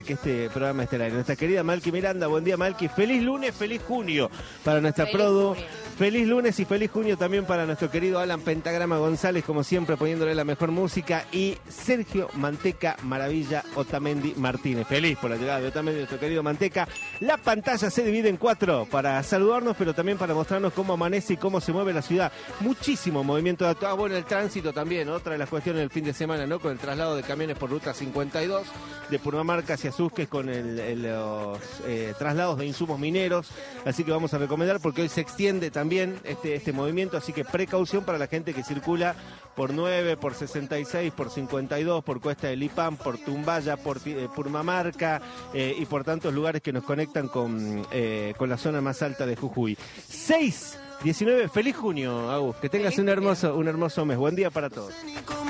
Que este programa esté al aire. Nuestra querida Malki Miranda, buen día Malki, feliz lunes, feliz junio para nuestra produ, feliz lunes y feliz junio también para nuestro querido Alan Pentagrama González, como siempre poniéndole la mejor música, y Sergio Manteca Maravilla Otamendi Martínez, feliz por la llegada de Otamendi, nuestro querido Manteca. La pantalla se divide en 4 para saludarnos, pero también para mostrarnos cómo amanece y cómo se mueve la ciudad. Muchísimo movimiento de bueno, el tránsito también, otra de las cuestiones del fin de semana, ¿no? Con el traslado de camiones por ruta 52 de Purmamarca hacia Susques, con los traslados de insumos mineros, así que vamos a recomendar porque hoy se extiende también este movimiento, así que precaución para la gente que circula por 9, por 66, por 52, por Cuesta del Lipán, por Tumbaya, por Purmamarca y por tantos lugares que nos conectan con la zona más alta de Jujuy. 6-19, feliz junio, Agus, que tengas un hermoso mes, buen día para todos.